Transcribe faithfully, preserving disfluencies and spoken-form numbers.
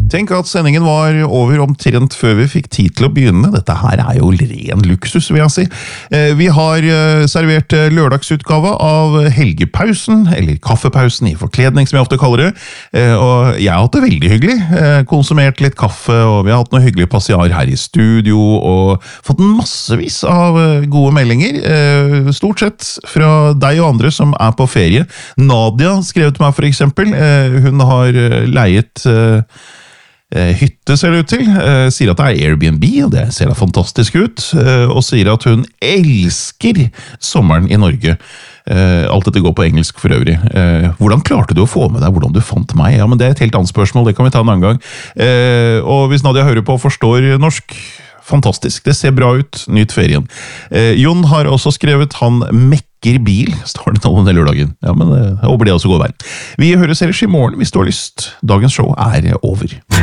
Tenk at sendingen var over omtrent før vi fikk tid til å begynne. Dette her er jo ren luksus, vil jeg si. Vi har servert lørdagsutgave av helgepausen, eller kaffepausen i forkledning, som jeg ofte kaller det. Og jeg har hatt det veldig hyggelig. Konsumert litt kaffe, og vi har hatt noe hyggelig passiar her i studio, og fått massevis av gode meldinger. Stort sett fra deg og andre som er på ferie. Nadia skrev til meg for eksempel. Hun har leiet hytte, ser det ut til, uh, sier at det er Airbnb, og det ser da fantastisk ut, uh, og sier at hun elsker sommeren i Norge. Uh, alt dette går på engelsk for øvrig. Uh, hvordan klarte du å få med deg hvordan du fant meg? Ja, men det er et helt annet spørsmål, det kan vi ta en annen gang. Uh, og hvis Nadia hører på og forstår norsk, fantastisk, det ser bra ut, nyt ferien. Uh, Jon har også skrevet han mekker bil, står det nå denne lørdagen. Ja, men uh, jeg håper det også går vel. Vi høres ellers i morgen hvis du har lyst. Dagens show er over.